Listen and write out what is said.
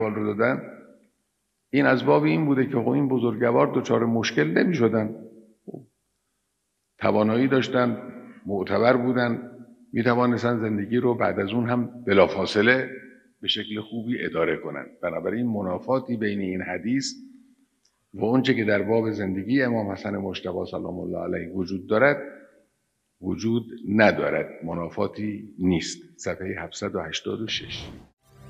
رو دادن، این از باب این بوده که خب این بزرگوار دچار مشکل نمی شدن، توانایی داشتن، معتبر بودن، می توانستن زندگی رو بعد از اون هم بلافاصله به شکل خوبی اداره کنن. بنابراین منافاتی بین این حدیث و اونچه که در باب زندگی امام حسن مجتبی سلام الله علیه وجود دارد وجود ندارد، منافاتی نیست. صفحه 786.